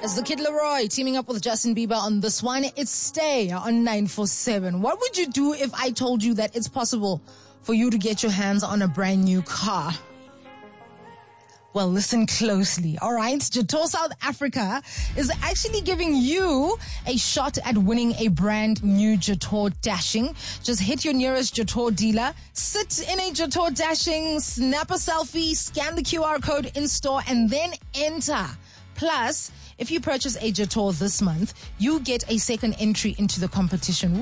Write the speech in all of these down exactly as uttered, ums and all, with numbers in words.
It's the Kid Leroy teaming up with Justin Bieber on this one. It's Stay on nine four seven. What would you do if I told you that it's possible for you to get your hands on a brand new car? Well, listen closely, all right? Jator South Africa is actually giving you a shot at winning a brand new Jator Dashing. Just hit your nearest Jator dealer, sit in a Jator Dashing, snap a selfie, scan the Q R code in store, and then enter. Plus, if you purchase a Jator this month, you get a second entry into the competition.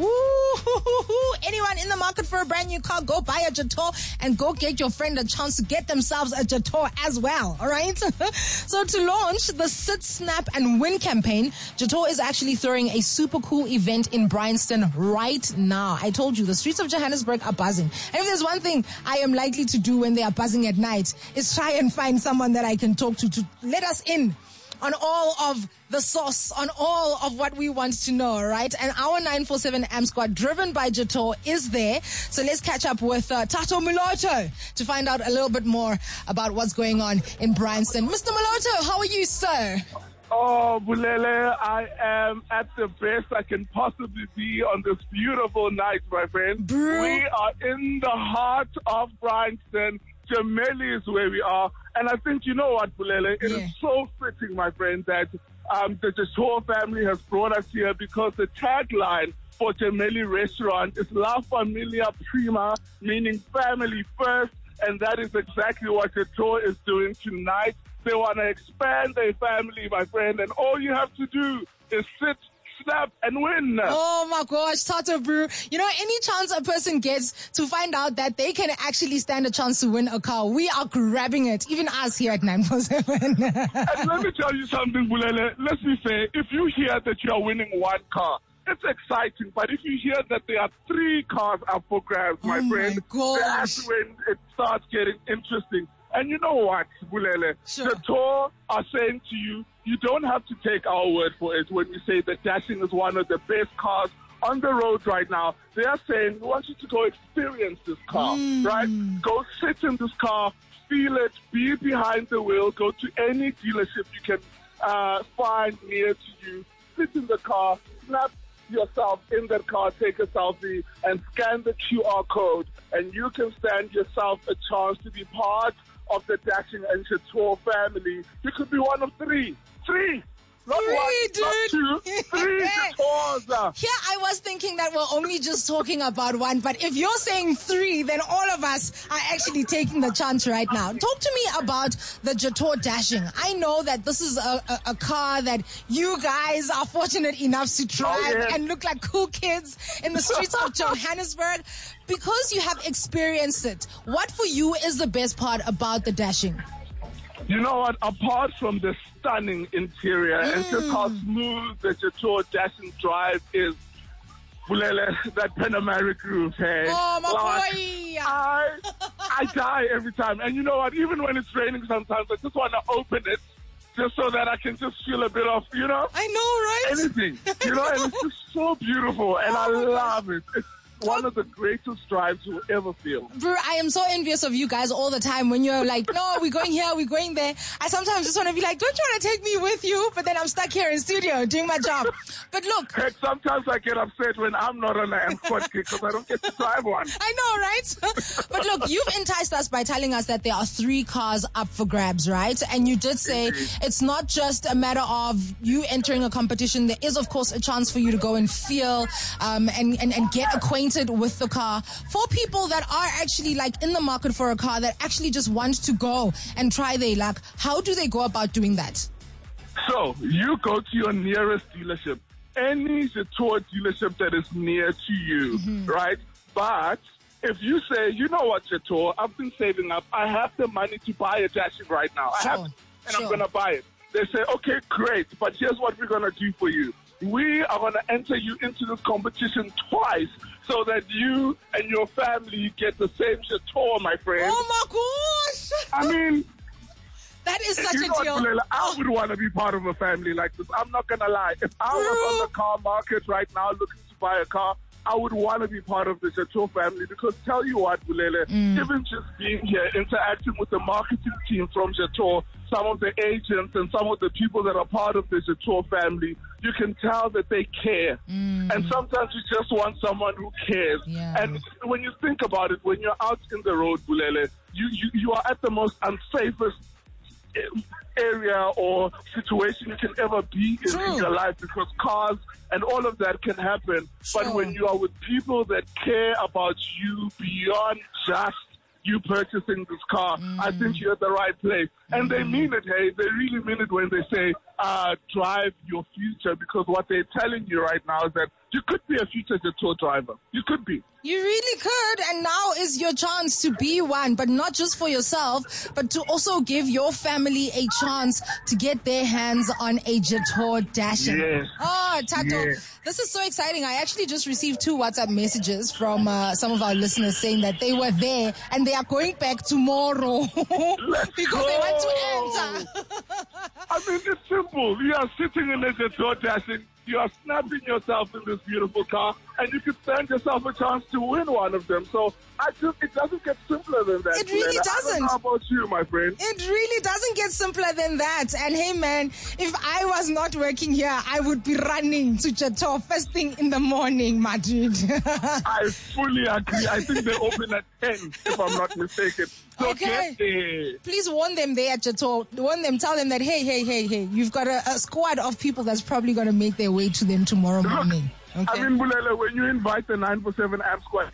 Woo! Anyone in the market for a brand new car, go buy a Jator and go get your friend a chance to get themselves a Jator as well, all right? So to launch the Sit, Snap and Win campaign, Jator is actually throwing a super cool event in Bryanston right now. I told you, the streets of Johannesburg are buzzing. And if there's one thing I am likely to do when they are buzzing at night, is try and find someone that I can talk to to let us in on all of the sauce, on all of what we want to know, right? And our nine four seven A M squad, driven by Jator, is there. So let's catch up with uh, Tato Muloto to find out a little bit more about what's going on in Bryanston. Mister Muloto, how are you, sir? Oh, Bulele, I am at the best I can possibly be on this beautiful night, my friend. Bro. We are in the heart of Bryanston. Jameli is where we are. And I think, you know what, Bulele, it yeah. is so fitting, my friend, that um, the Jator family has brought us here because the tagline for Jameli Restaurant is La Familia Prima, meaning family first. And that is exactly what Jator is doing tonight. They want to expand their family, my friend. And all you have to do is sit, snap and win. Oh my gosh, Tato bro. You know, any chance a person gets to find out that they can actually stand a chance to win a car, we are grabbing it. Even us here at nine four seven. And let me tell you something, Bulele. Let's be fair. If you hear that you are winning one car, it's exciting. But if you hear that there are three cars up for grabs, my oh friend, my that's when it starts getting interesting. And you know what, Bulele? Sure. Jator are saying to you, you don't have to take our word for it when we say that Dashing is one of the best cars on the road right now. They are saying, we want you to go experience this car, mm. right? Go sit in this car, feel it, be behind the wheel, go to any dealership you can uh, find near to you, sit in the car, snap yourself in the car, take a selfie, and scan the Q R code, and you can stand yourself a chance to be part of the Dashing and Jator family. You could be one of three. Three! Not three, one, dude. not two, three Jators. Here I was thinking that we're only just talking about one, but if you're saying three, then all of us are actually taking the chance right now. Talk to me about the Jator Dashing. I know that this is a, a, a car that you guys are fortunate enough to drive Oh, yes. and look like cool kids in the streets of Johannesburg. Because you have experienced it, what for you is the best part about the Dashing? You know what? Apart from the stunning interior mm. and just how smooth the Jator Dashing drive is, Bulele, that Panamera groove, hey. Oh, my like, boy! I, I die every time. And you know what? Even when it's raining sometimes, I just want to open it just so that I can just feel a bit of, you know? I know, right? Anything. You know, and it's just so beautiful. And I love it. It's one of the greatest drives you'll ever feel. Bro, I am so envious of you guys all the time when you're like, no, we're going here, we're going there. I sometimes just want to be like, don't you want to take me with you? But then I'm stuck here in studio doing my job. But look. Heck, sometimes I get upset when I'm not on an M squad kick because I don't get to drive one. I know, right? But look, you've enticed us by telling us that there are three cars up for grabs, right? And you did say it's not just a matter of you entering a competition. There is, of course, a chance for you to go and feel um, and, and, and get acquainted with the car. For people that are actually like in the market for a car that actually just want to go and try their luck, how do they go about doing that? So you go to your nearest dealership, any Jator dealership that is near to you, mm-hmm. right? But if you say, you know what, Jator, I've been saving up, I have the money to buy a Dashing right now, sure. I have, and sure. I'm going to buy it. They say, okay, great, but here's what we're going to do for you. We are going to enter you into this competition twice so that you and your family get the same Jator, my friend. Oh, my gosh. I mean, that is such you a know deal. What, I would want to be part of a family like this. I'm not going to lie. If I was on the car market right now looking to buy a car, I would want to be part of the Jator family because tell you what, Bulele, mm. even just being here, interacting with the marketing team from Jator, some of the agents and some of the people that are part of the Jatau family, you can tell that they care. Mm. And sometimes you just want someone who cares. Yeah. And when you think about it, when you're out in the road, Bulele, you, you, you are at the most unsafest area or situation you can ever be in, in your life, because cars and all of that can happen. Sure. But when you are with people that care about you beyond just you purchasing this car, mm. I think you're at the right place. And mm. they mean it, hey, they really mean it when they say, uh, drive your future, because what they're telling you right now is that you could be a future Jatau driver. You could be. You really could, and now is your chance to be one, but not just for yourself, but to also give your family a chance to get their hands on a Jatau Dashin. Yes. Oh, Tato, yes. This is so exciting. I actually just received two WhatsApp messages from uh, some of our listeners saying that they were there and they are going back tomorrow Let's because go. they want to enter. I mean, it's simple. You are sitting in a Jatau Dashin. You are snapping yourself in this beautiful car, and you could stand yourself a chance to win one of them. So I just, it doesn't get simpler than that. It really man. doesn't. I don't know about you, my friend. It really doesn't get simpler than that. And hey, man, if I was not working here, I would be running to Jatau first thing in the morning, my dude. I fully agree. I think they open at ten, if I'm not mistaken. So okay. Get there. Please warn them there at Jatau. Warn them, tell them that, hey, hey, hey, hey, you've got a, a squad of people that's probably going to make their way to them tomorrow morning. Look, okay? I mean, Bulele, when you invite the nine four seven A M squad